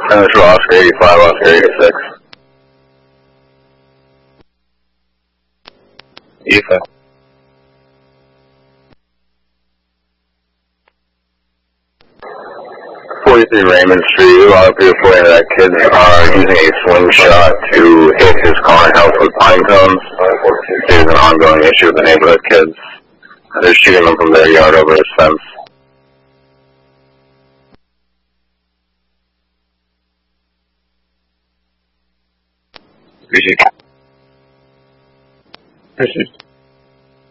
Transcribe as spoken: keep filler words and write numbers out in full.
Central Oscar eighty-five, Oscar eighty-six. Ethan. forty-three Raymond Street. A lot of people reporting that kids are using a slingshot to hit his car and house with pine cones. There's an ongoing issue with the neighborhood kids. They're shooting them from their yard over his fence. Appreciate it.